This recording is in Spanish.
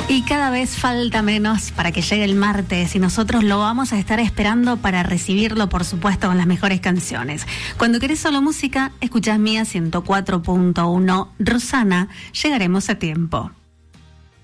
Y cada vez falta menos para que llegue el martes y nosotros lo vamos a estar esperando para recibirlo, por supuesto, con las mejores canciones. Cuando querés solo música, escuchás Mía 104.1. Rosana, llegaremos a tiempo.